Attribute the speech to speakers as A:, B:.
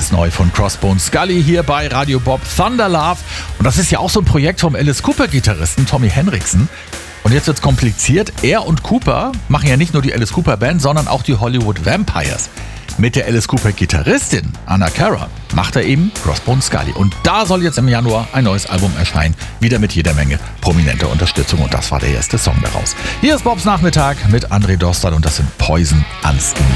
A: Ganz neu von Crossbones Scully hier bei Radio Bob, Thunder Love. Und das ist ja auch so ein Projekt vom Alice Cooper-Gitarristen Tommy Henriksen. Und jetzt wird's kompliziert. Er und Cooper machen ja nicht nur die Alice Cooper Band, sondern auch die Hollywood Vampires. Mit der Alice Cooper-Gitarristin Anna Cara macht er eben Crossbones Scully. Und da soll jetzt im Januar ein neues Album erscheinen. Wieder mit jeder Menge prominenter Unterstützung. Und das war der erste Song daraus. Hier ist Bobs Nachmittag mit André Dostal und das sind Poison Unseen.